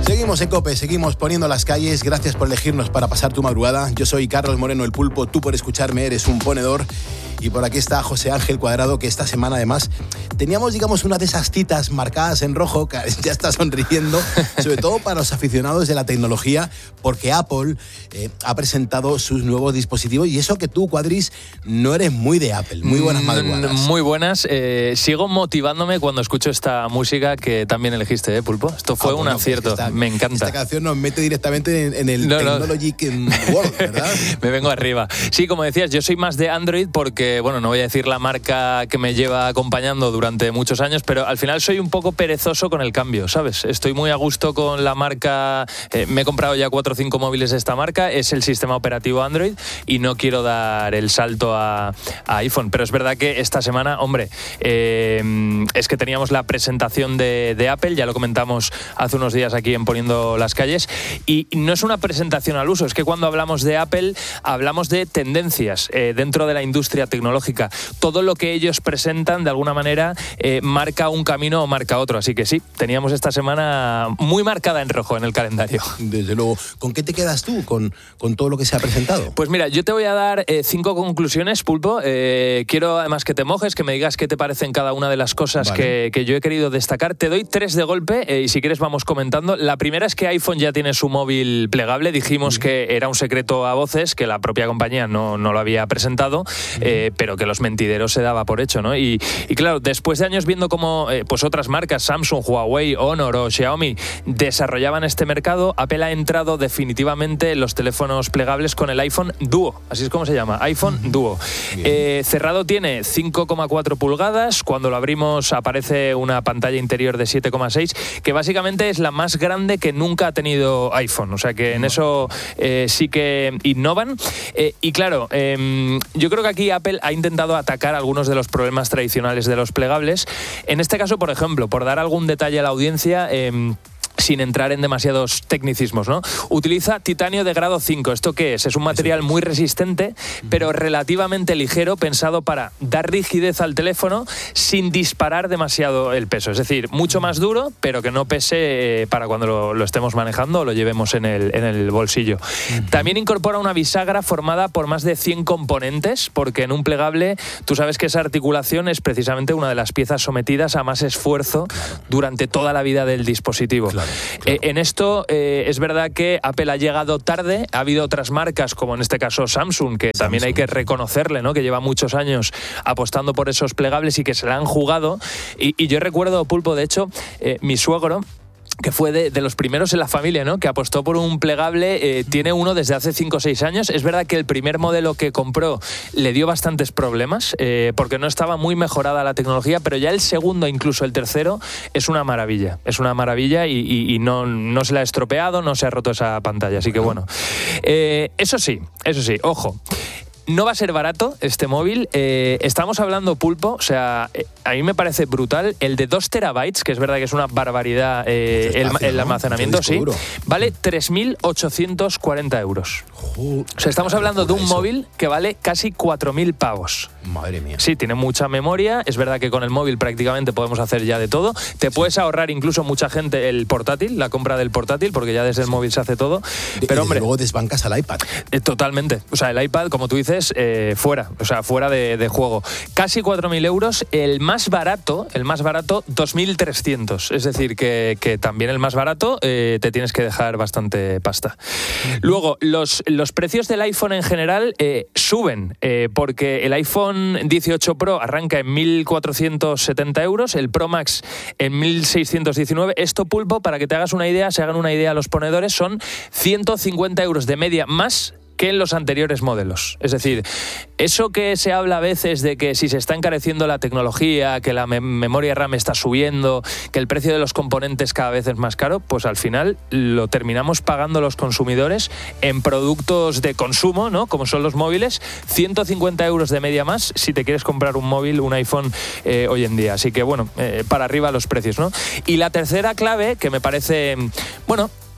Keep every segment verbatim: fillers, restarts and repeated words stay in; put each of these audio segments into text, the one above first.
Seguimos en COPE, seguimos poniendo las calles. Gracias por elegirnos para pasar tu madrugada. Yo soy Carlos Moreno, el Pulpo. Tú por escucharme eres un ponedor. Y por aquí está José Ángel Cuadrado, que esta semana además teníamos, digamos, una de esas citas marcadas en rojo, que ya está sonriendo, sobre todo para los aficionados de la tecnología, porque Apple eh, ha presentado sus nuevos dispositivos. Y eso que tú, Cuadris, no eres muy de Apple. Muy buenas madrugadas. Muy buenas. Eh, sigo motivándome cuando escucho esta música que también elegiste, ¿eh, Pulpo? Esto fue ah, bueno, un acierto. Esta, Me encanta. Esta canción nos mete directamente en, en el no, Technology no. World, ¿verdad? Me vengo arriba. Sí, como decías, yo soy más de Android porque, bueno, no voy a decir la marca que me lleva acompañando durante muchos años, pero al final soy un poco perezoso con el cambio, ¿sabes? Estoy muy a gusto con la marca. Eh, me he comprado ya cuatro o cinco móviles de esta marca. Es el sistema operativo Android y no quiero dar el salto a, a iPhone. Pero es verdad que esta semana, hombre, eh, es que teníamos la presentación de, de Apple, ya lo comentamos hace unos días aquí en Poniendo las Calles, y no es una presentación al uso, es que cuando hablamos de Apple hablamos de tendencias eh, dentro de la industria tecnológica. Todo lo que ellos presentan de alguna manera eh, marca un camino o marca otro, así que sí, teníamos esta semana muy marcada en rojo en el calendario. Desde luego. ¿Con qué te quedas tú con, con todo lo que se ha presentado? Pues mira, yo te voy a dar eh, cinco conclusiones, Pulpo. Eh, quiero además que te mojes, que me digas qué te parecen cada una de las cosas vale. que, que yo he querido destacar. Te doy tres de golpe eh, y si quieres vamos comentando. La primera es que iPhone ya tiene su móvil plegable. Dijimos uh-huh. que era un secreto a voces, que la propia compañía no, no lo había presentado, uh-huh. eh, pero que los mentideros se daba por hecho, ¿no? Y, y claro, después de años viendo cómo eh, pues otras marcas, Samsung, Huawei, Honor o Xiaomi, desarrollaban este mercado, Apple ha entrado definitivamente en los teléfonos plegables con el iPhone Duo, así es como se llama, iPhone uh-huh. Duo. Eh, cerrado tiene cinco coma cuatro pulgadas, cuando lo abrimos aparece una pantalla interior de siete coma seis, que básicamente es la más grande que nunca ha tenido iPhone, o sea que en eso eh, sí que innovan. Eh, y claro, eh, yo creo que aquí Apple ha intentado atacar algunos de los problemas tradicionales de los plegables. En este caso, por ejemplo, por dar algún detalle a la audiencia, eh, sin entrar en demasiados tecnicismos, ¿no? Utiliza titanio de grado cinco. ¿Esto qué es? Es un material muy resistente, pero relativamente ligero, pensado para dar rigidez al teléfono sin disparar demasiado el peso. Es decir, mucho más duro, pero que no pese para cuando lo, lo estemos manejando o lo llevemos en el, en el bolsillo. Uh-huh. También incorpora una bisagra formada por más de cien componentes, porque en un plegable tú sabes que esa articulación es precisamente una de las piezas sometidas a más esfuerzo durante toda la vida del dispositivo. Claro. Claro. Eh, en esto eh, es verdad que Apple ha llegado tarde. Ha habido otras marcas, como en este caso Samsung, que Samsung. También hay que reconocerle, ¿no? Que lleva muchos años apostando por esos plegables y que se la han jugado. Y, y yo recuerdo, Pulpo, de hecho, eh, mi suegro, que fue de, de los primeros en la familia, ¿no? Que apostó por un plegable, eh, tiene uno desde hace cinco o seis años. Es verdad que el primer modelo que compró le dio bastantes problemas, eh, porque no estaba muy mejorada la tecnología, pero ya el segundo, incluso el tercero, es una maravilla. Es una maravilla y, y, y no, no se la ha estropeado, no se ha roto esa pantalla. Así que bueno, eh, eso sí, eso sí, ojo. No va a ser barato este móvil. Eh, estamos hablando, Pulpo, o sea, eh, a mí me parece brutal. El de dos terabytes, que es verdad que es una barbaridad eh, el, espacio, el almacenamiento, ¿no? Sí, duro. Vale tres mil ochocientos cuarenta euros. Uh, o sea, estamos hablando de un eso. móvil que vale casi cuatro mil pavos. Madre mía. Sí, tiene mucha memoria. Es verdad que con el móvil prácticamente podemos hacer ya de todo. Te sí. puedes ahorrar incluso mucha gente el portátil, la compra del portátil, porque ya desde el sí. móvil se hace todo. Pero, hombre, luego desbancas al iPad. Eh, totalmente. O sea, el iPad, como tú dices, Eh, fuera, o sea, fuera de, de juego. Casi cuatro mil euros. El más barato, el más barato, dos mil trescientos. Es decir, que, que también el más barato eh, te tienes que dejar bastante pasta. Luego, los, los precios del iPhone en general eh, suben, eh, porque el iPhone dieciocho Pro arranca en mil cuatrocientos setenta euros, el Pro Max en mil seiscientos diecinueve. Esto, Pulpo, para que te hagas una idea, se hagan una idea los ponedores, son ciento cincuenta euros de media más que en los anteriores modelos. Es decir, eso que se habla a veces de que si se está encareciendo la tecnología, que la me- memoria RAM está subiendo, que el precio de los componentes cada vez es más caro, pues al final lo terminamos pagando los consumidores en productos de consumo, ¿no? Como son los móviles, ciento cincuenta euros de media más si te quieres comprar un móvil, un iPhone eh, hoy en día. Así que bueno, eh, para arriba los precios, ¿no? Y la tercera clave, que me parece, bueno,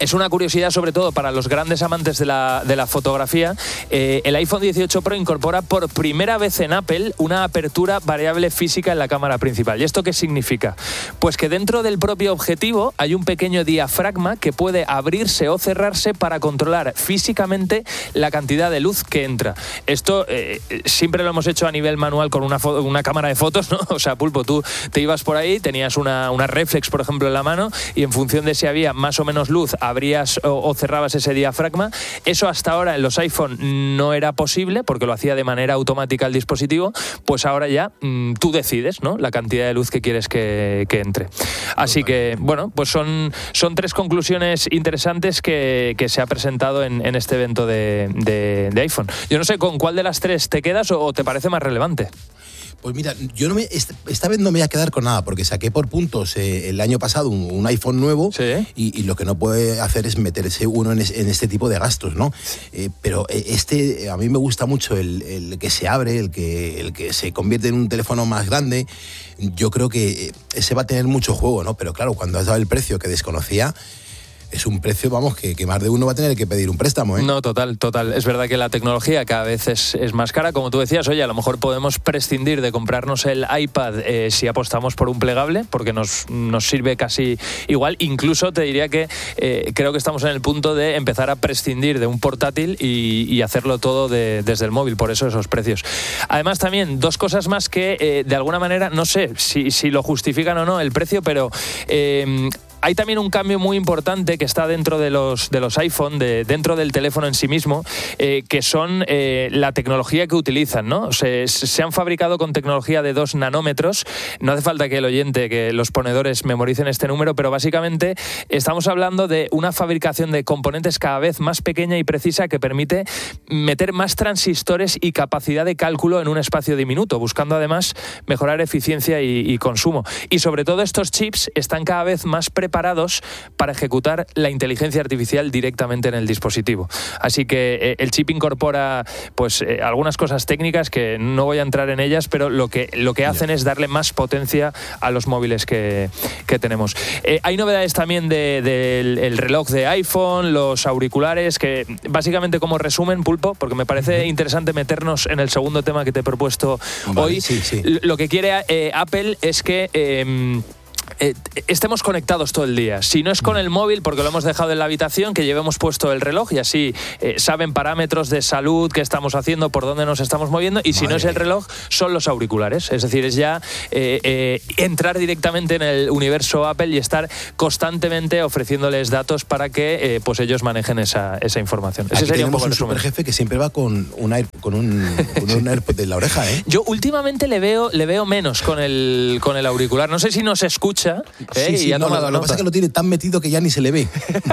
Es una curiosidad sobre todo para los grandes amantes de la, de la fotografía. Eh, el iPhone dieciocho Pro incorpora por primera vez en Apple una apertura variable física en la cámara principal. ¿Y esto qué significa? Pues que dentro del propio objetivo hay un pequeño diafragma que puede abrirse o cerrarse para controlar físicamente la cantidad de luz que entra. Esto eh, siempre lo hemos hecho a nivel manual con una, una cámara de fotos, ¿no? O sea, Pulpo, tú te ibas por ahí, tenías una, una reflex, por ejemplo, en la mano y en función de si había más o menos luz, abrías o, o cerrabas ese diafragma. Eso hasta ahora en los iPhone no era posible porque lo hacía de manera automática el dispositivo, pues ahora ya mmm, tú decides, ¿no?, la cantidad de luz que quieres que, que entre. Así que, bueno, pues son, son tres conclusiones interesantes que, que se ha presentado en, en este evento de, de, de iPhone. Yo no sé con cuál de las tres te quedas o, o te parece más relevante. Pues mira, yo no me, esta vez no me voy a quedar con nada, porque saqué por puntos eh, el año pasado un, un iPhone nuevo, ¿sí? y, y lo que no puede hacer es meterse uno en, es, en este tipo de gastos, ¿no? Eh, pero este, a mí me gusta mucho el, el que se abre, el que, el que se convierte en un teléfono más grande. Yo creo que ese va a tener mucho juego, ¿no? Pero claro, cuando has dado el precio que desconocía, es un precio, vamos, que, que más de uno va a tener que pedir un préstamo, ¿eh? No, total, total. Es verdad que la tecnología cada vez es, es más cara. Como tú decías, oye, a lo mejor podemos prescindir de comprarnos el iPad eh, si apostamos por un plegable, porque nos, nos sirve casi igual. Incluso te diría que eh, creo que estamos en el punto de empezar a prescindir de un portátil y, y hacerlo todo de, desde el móvil, por eso esos precios. Además, también, dos cosas más que eh, de alguna manera, no sé si, si lo justifican o no el precio, pero Eh, hay también un cambio muy importante que está dentro de los, de los iPhone, de, dentro del teléfono en sí mismo, eh, que son eh, la tecnología que utilizan, ¿no? Se, se han fabricado con tecnología de dos nanómetros. No hace falta que el oyente, que los ponedores memoricen este número, pero básicamente estamos hablando de una fabricación de componentes cada vez más pequeña y precisa que permite meter más transistores y capacidad de cálculo en un espacio diminuto, buscando además mejorar eficiencia y, y consumo. Y sobre todo estos chips están cada vez más preparados preparados para ejecutar la inteligencia artificial directamente en el dispositivo. Así que eh, el chip incorpora pues eh, algunas cosas técnicas que no voy a entrar en ellas, pero lo que, lo que hacen es darle más potencia a los móviles que, que tenemos. Eh, hay novedades también del de, de, reloj de iPhone, los auriculares, que básicamente como resumen, Pulpo, porque me parece interesante meternos en el segundo tema que te he propuesto vale, hoy. Sí, sí. Lo que quiere eh, Apple es que Eh, Eh, estemos conectados todo el día. Si no es con el móvil, porque lo hemos dejado en la habitación, que llevemos puesto el reloj y así eh, saben parámetros de salud, qué estamos haciendo, por dónde nos estamos moviendo. Y si Madre no es el reloj, son los auriculares. Es decir, es ya eh, eh, entrar directamente en el universo Apple y estar constantemente ofreciéndoles datos para que eh, pues ellos manejen esa, esa información. Ese Aquí sería tenemos un poco el un resumen. superjefe que siempre va con un, air, con un, con un AirPod en la oreja, ¿eh? Yo últimamente le veo, le veo menos con el, con el auricular. No sé si nos escucha. ¿Eh? Sí, sí, y ha no, tomado lo, lo que pasa es que lo tiene tan metido que ya ni se le ve.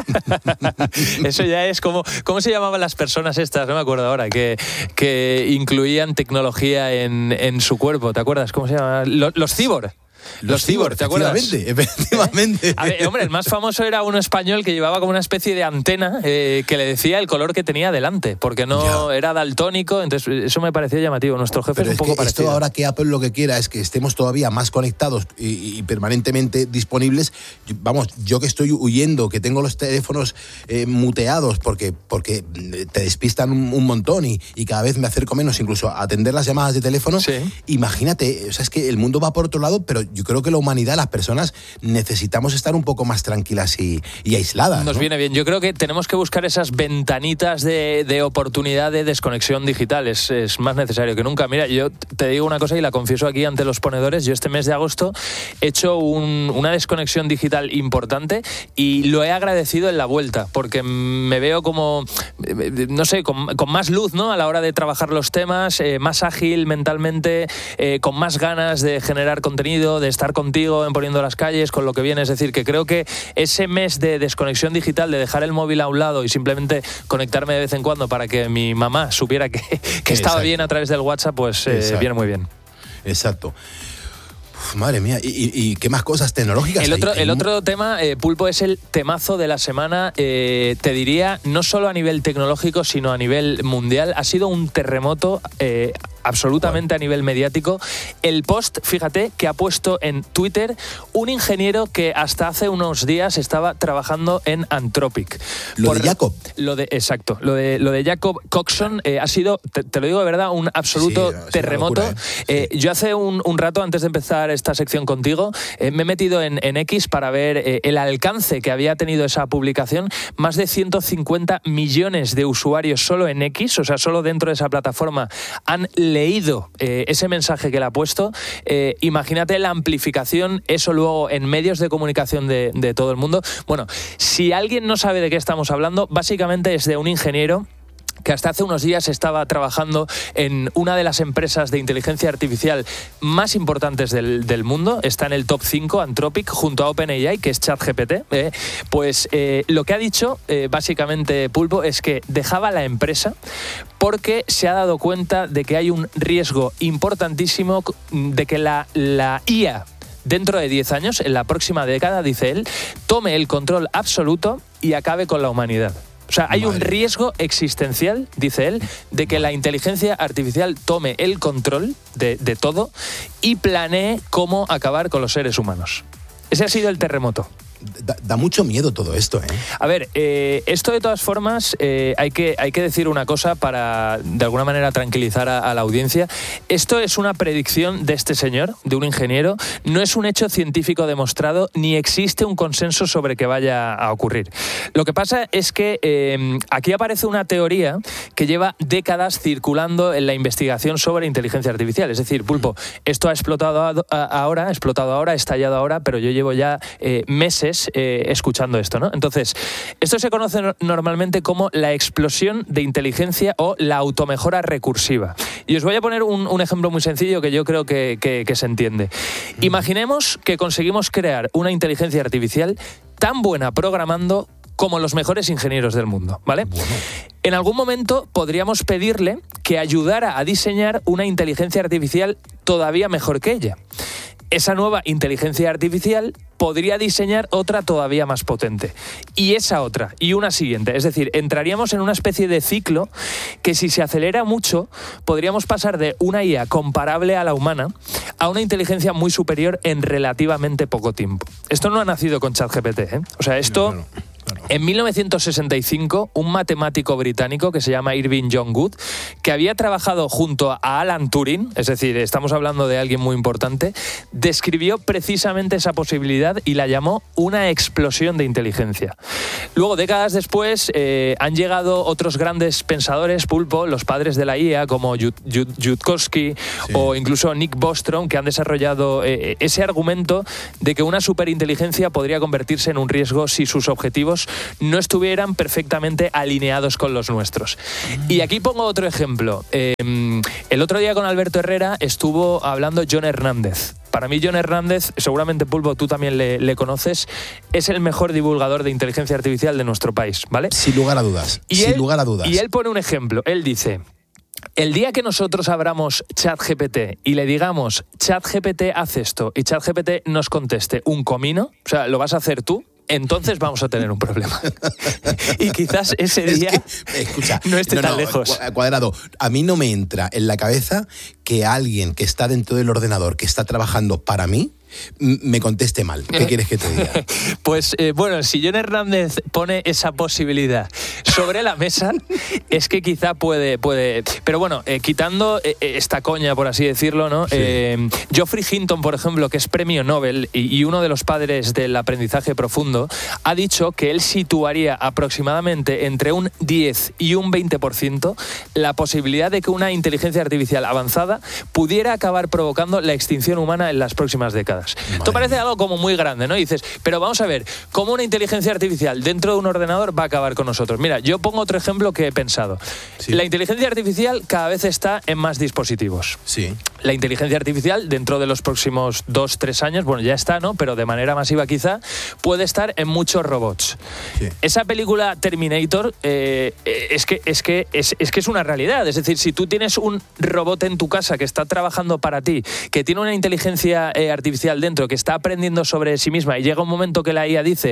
Eso ya es como... ¿Cómo se llamaban las personas estas? No me acuerdo ahora. Que, que incluían tecnología en, en su cuerpo. ¿Te acuerdas? ¿Cómo se llamaban? Los, los cibor. Los, los cibor, ¿te acuerdas? Efectivamente, efectivamente. A ver, hombre, el más famoso era uno español que llevaba como una especie de antena eh, que le decía el color que tenía delante, porque no ya. era daltónico, entonces eso me pareció llamativo. Nuestro jefe Pero es un poco que parecido. Esto ahora que Apple lo que quiera es que estemos todavía más conectados y, y permanentemente disponibles. Vamos, yo que estoy huyendo, que tengo los teléfonos eh, muteados porque, porque te despistan un, un montón y, y cada vez me acerco menos incluso a atender las llamadas de teléfono. Sí. Imagínate, o sea, es que el mundo va por otro lado, pero yo creo que la humanidad, las personas, necesitamos estar un poco más tranquilas y, y aisladas. Nos ¿no? viene bien. Yo creo que tenemos que buscar esas ventanitas de, de oportunidad de desconexión digital. Es, es más necesario que nunca. Mira, yo te digo una cosa y la confieso aquí ante los ponedores. Yo este mes de agosto he hecho un, una desconexión digital importante y lo he agradecido en la vuelta, porque me veo como, no sé, con, con más luz, ¿no?, a la hora de trabajar los temas, eh, más ágil mentalmente, eh, con más ganas de generar contenido, de estar contigo en Poniendo las Calles, con lo que viene. Es decir, que creo que ese mes de desconexión digital, de dejar el móvil a un lado y simplemente conectarme de vez en cuando para que mi mamá supiera que, que estaba bien a través del WhatsApp, pues eh, viene muy bien. Exacto. Uf, madre mía, ¿Y, y, ¿y qué más cosas tecnológicas el otro, hay? El otro tema, eh, Pulpo, es el temazo de la semana. Eh, te diría, no solo a nivel tecnológico, sino a nivel mundial. Ha sido un terremoto eh, absolutamente a nivel mediático, el post, fíjate, que ha puesto en Twitter un ingeniero que hasta hace unos días estaba trabajando en Anthropic. Lo Por, de Jacob. Lo de, exacto, lo de, lo de Jacob Coxon eh, ha sido, te, te lo digo de verdad, un absoluto sí, terremoto. Locura, ¿eh? Eh, yo hace un, un rato, antes de empezar esta sección contigo, eh, me he metido en, en X para ver eh, el alcance que había tenido esa publicación. Más de ciento cincuenta millones de usuarios solo en X, o sea, solo dentro de esa plataforma, han leído eh, ese mensaje que le ha puesto. Eh, imagínate la amplificación, eso luego en medios de comunicación de, de todo el mundo. Bueno, si alguien no sabe de qué estamos hablando, básicamente es de un ingeniero que hasta hace unos días estaba trabajando en una de las empresas de inteligencia artificial más importantes del, del mundo. Está en el top cinco, Anthropic, junto a OpenAI, que es ChatGPT. Eh, pues eh, lo que ha dicho, eh, básicamente, Pulpo, es que dejaba la empresa porque se ha dado cuenta de que hay un riesgo importantísimo de que la, la I A, dentro de diez años, en la próxima década, dice él, tome el control absoluto y acabe con la humanidad. O sea, hay Madre. un riesgo existencial, dice él, de que la inteligencia artificial tome el control de, de todo y planee cómo acabar con los seres humanos. Ese ha sido el terremoto. Da, da mucho miedo todo esto, ¿eh? A ver, eh, esto de todas formas eh, hay, que, hay que decir una cosa para de alguna manera tranquilizar a, a la audiencia. Esto es una predicción de este señor, de un ingeniero, no es un hecho científico demostrado ni existe un consenso sobre que vaya a ocurrir. Lo que pasa es que eh, aquí aparece una teoría que lleva décadas circulando en la investigación sobre inteligencia artificial. Es decir, Pulpo, esto ha explotado a, a, ahora, ha explotado ahora, ha estallado ahora, pero yo llevo ya eh, meses Eh, escuchando esto, ¿no? Entonces, esto se conoce no- normalmente como la explosión de inteligencia o la automejora recursiva. Y os voy a poner un, un ejemplo muy sencillo que yo creo que, que, que se entiende. Imaginemos que conseguimos crear una inteligencia artificial tan buena programando como los mejores ingenieros del mundo, ¿vale? Bueno. En algún momento podríamos pedirle que ayudara a diseñar una inteligencia artificial todavía mejor que ella. Esa nueva inteligencia artificial podría diseñar otra todavía más potente. Y esa otra, y una siguiente. Es decir, entraríamos en una especie de ciclo que, si se acelera mucho, podríamos pasar de una I A comparable a la humana a una inteligencia muy superior en relativamente poco tiempo. Esto no ha nacido con ChatGPT, ¿eh? O sea, esto... No, claro. En mil novecientos sesenta y cinco, un matemático británico que se llama Irving John Good, que había trabajado junto a Alan Turing, es decir, estamos hablando de alguien muy importante, describió precisamente esa posibilidad y la llamó una explosión de inteligencia. Luego, décadas después, eh, han llegado otros grandes pensadores, Pulpo, los padres de la I A, como Yudkowsky sí. o incluso Nick Bostrom, que han desarrollado eh, ese argumento de que una superinteligencia podría convertirse en un riesgo si sus objetivos no estuvieran perfectamente alineados con los nuestros. Y aquí pongo otro ejemplo. Eh, el otro día con Alberto Herrera estuvo hablando John Hernández. Para mí John Hernández, seguramente Pulpo tú también le, le conoces, es el mejor divulgador de inteligencia artificial de nuestro país, ¿vale? Sin lugar a dudas, y sin él, lugar a dudas. Y él pone un ejemplo, él dice... El día que nosotros abramos ChatGPT y le digamos ChatGPT haz esto y ChatGPT nos conteste un comino, o sea, lo vas a hacer tú, entonces vamos a tener un problema. Y quizás ese día es que, escucha, no esté no, tan no, lejos. Cuadrado, a mí no me entra en la cabeza que alguien que está dentro del ordenador, que está trabajando para mí, me conteste mal. ¿Qué quieres que te diga? Pues eh, bueno, si John Hernández pone esa posibilidad sobre la mesa, es que quizá puede... puede pero bueno, eh, quitando eh, esta coña, por así decirlo, ¿no? Sí. Eh, Geoffrey Hinton, por ejemplo, que es premio Nobel y, y uno de los padres del aprendizaje profundo, ha dicho que él situaría aproximadamente entre un diez y un veinte por ciento la posibilidad de que una inteligencia artificial avanzada pudiera acabar provocando la extinción humana en las próximas décadas. Esto parece algo como muy grande, ¿no? Y dices, pero vamos a ver, ¿cómo una inteligencia artificial dentro de un ordenador va a acabar con nosotros? Mira, yo pongo otro ejemplo que he pensado. Sí. La inteligencia artificial cada vez está en más dispositivos. Sí. La inteligencia artificial dentro de los próximos dos, tres años, bueno, ya está, ¿no? Pero de manera masiva quizá, puede estar en muchos robots. Sí. Esa película Terminator eh, es, que, es, que, es, es que es una realidad. Es decir, si tú tienes un robot en tu casa que está trabajando para ti, que tiene una inteligencia eh, artificial dentro, que está aprendiendo sobre sí misma y llega un momento que la I A dice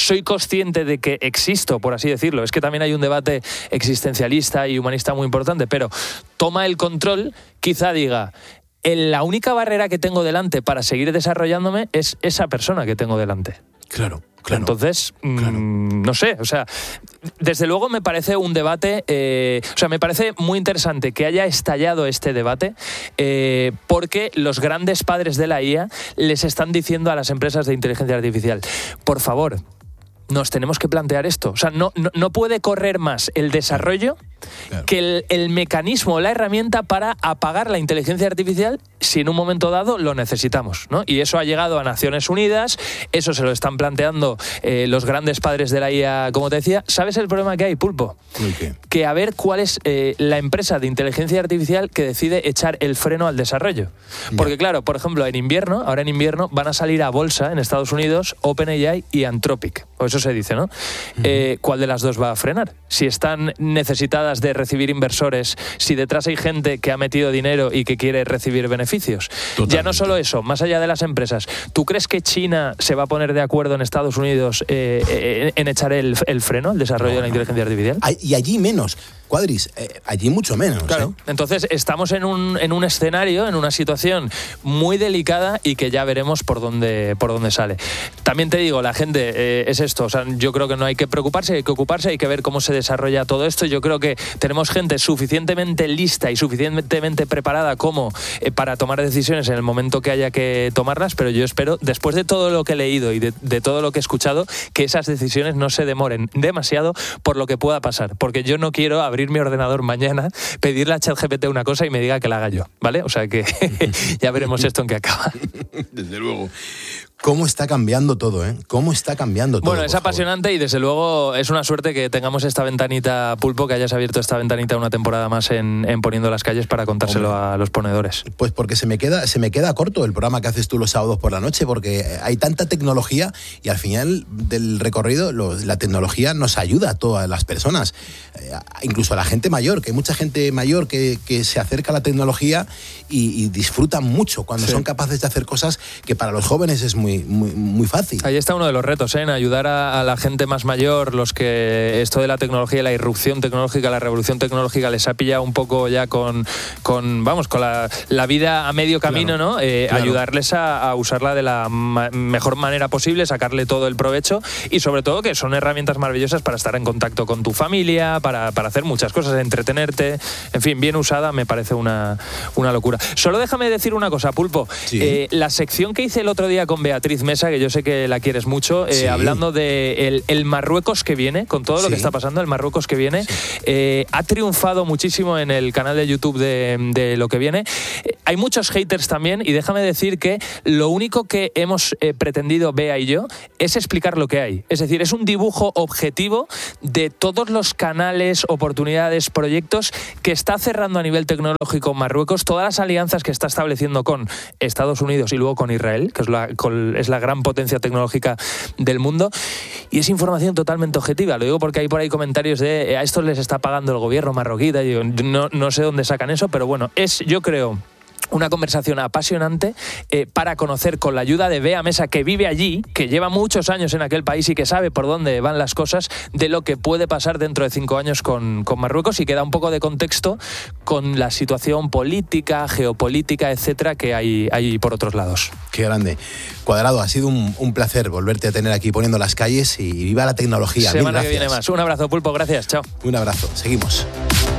soy consciente de que existo, por así decirlo. Es que también hay un debate existencialista y humanista muy importante, pero toma el control, quizá diga, la única barrera que tengo delante para seguir desarrollándome es esa persona que tengo delante. Claro. Claro, Entonces, claro. Mmm, no sé, o sea, desde luego me parece un debate, eh, o sea, me parece muy interesante que haya estallado este debate eh, porque los grandes padres de la I A les están diciendo a las empresas de inteligencia artificial, por favor, nos tenemos que plantear esto. O sea, no, no, no puede correr más el desarrollo claro. que el, el mecanismo, la herramienta para apagar la inteligencia artificial si en un momento dado lo necesitamos, ¿no? Y eso ha llegado a Naciones Unidas, eso se lo están planteando eh, los grandes padres de la I A, como te decía. ¿Sabes el problema que hay, Pulpo? Okay. Que a ver cuál es eh, la empresa de inteligencia artificial que decide echar el freno al desarrollo. Porque claro, por ejemplo, en invierno, ahora en invierno, van a salir a bolsa en Estados Unidos OpenAI y Anthropic, o eso se dice, ¿no? Uh-huh. Eh, ¿Cuál de las dos va a frenar? Si están necesitadas de recibir inversores, si detrás hay gente que ha metido dinero y que quiere recibir beneficios. Totalmente. Ya no solo eso, más allá de las empresas, ¿tú crees que China se va a poner de acuerdo en Estados Unidos eh, eh, en echar el, el freno al desarrollo no, de la inteligencia artificial? Y allí menos. Cuadris, eh, allí mucho menos. Claro. ¿eh? Entonces estamos en un, en un escenario, en una situación muy delicada y que ya veremos por dónde, por dónde sale. También te digo, la gente eh, es esto, o sea, yo creo que no hay que preocuparse, hay que ocuparse, hay que ver cómo se desarrolla todo esto. Yo creo que tenemos gente suficientemente lista y suficientemente preparada como eh, para tomar decisiones en el momento que haya que tomarlas, pero yo espero, después de todo lo que he leído y de, de todo lo que he escuchado, que esas decisiones no se demoren demasiado por lo que pueda pasar, porque yo no quiero abrir mi ordenador mañana, pedirle a ChatGPT una cosa y me diga que la haga yo, ¿vale? O sea que ya veremos esto en qué acaba. Desde luego. ¿Cómo está cambiando todo, eh? ¿Cómo está cambiando todo? Bueno, es apasionante y desde luego es una suerte que tengamos esta ventanita, Pulpo, que hayas abierto esta ventanita una temporada más en, en Poniendo las Calles para contárselo Hombre. a los ponedores. Pues porque se me queda se me queda corto el programa que haces tú los sábados por la noche, porque hay tanta tecnología y al final del recorrido lo, la tecnología nos ayuda a todas las personas, eh, incluso a la gente mayor, que hay mucha gente mayor que, que se acerca a la tecnología y, y disfrutan mucho cuando sí. son capaces de hacer cosas que para los jóvenes es muy Muy, muy fácil. Ahí está uno de los retos, ¿eh? En ayudar a, a la gente más mayor, los que esto de la tecnología, la irrupción tecnológica, la revolución tecnológica les ha pillado un poco ya con, con vamos, con la, la vida a medio camino, claro, ¿no? Eh, claro. Ayudarles a, a usarla de la ma- mejor manera posible, sacarle todo el provecho y sobre todo que son herramientas maravillosas para estar en contacto con tu familia, para, para hacer muchas cosas, entretenerte, en fin, bien usada me parece una, una locura. Solo déjame decir una cosa, Pulpo, sí. eh, la sección que hice el otro día con Beatriz Mesa, que yo sé que la quieres mucho, eh, sí. hablando de el, el Marruecos que viene, con todo lo sí. que está pasando, el Marruecos que viene, sí. eh, ha triunfado muchísimo en el canal de YouTube de, de Lo que viene. Eh, hay muchos haters también y déjame decir que lo único que hemos eh, pretendido, Bea y yo, es explicar lo que hay. Es decir, es un dibujo objetivo de todos los canales, oportunidades, proyectos que está cerrando a nivel tecnológico Marruecos, todas las alianzas que está estableciendo con Estados Unidos y luego con Israel, que es la, con, es la gran potencia tecnológica del mundo, y es información totalmente objetiva. Lo digo porque hay por ahí comentarios de a estos les está pagando el gobierno marroquí, y digo, no, no sé dónde sacan eso, pero bueno, es, yo creo, una conversación apasionante eh, para conocer, con la ayuda de Bea Mesa, que vive allí, que lleva muchos años en aquel país y que sabe por dónde van las cosas, de lo que puede pasar dentro de cinco años con, con Marruecos, y que da un poco de contexto con la situación política, geopolítica, etcétera, que hay, hay por otros lados. Qué grande. Cuadrado, ha sido un, un placer volverte a tener aquí Poniendo las Calles, y viva la tecnología. Semana que viene más. Un abrazo, Pulpo, gracias, chao. Un abrazo, seguimos.